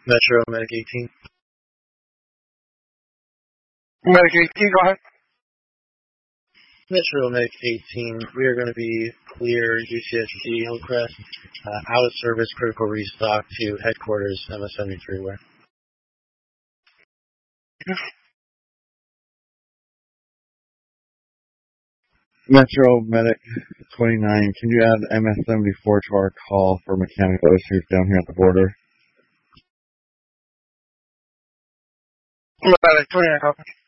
Metro Medic 18. Medic 18, go ahead. Metro Medic 18, we are going to be clear UCSD Hillcrest, out of service critical restock to headquarters MS-73 where. Metro Medic 29, can you add MS-74 to our call for mechanical issues down here at the border? Medic 29, copy.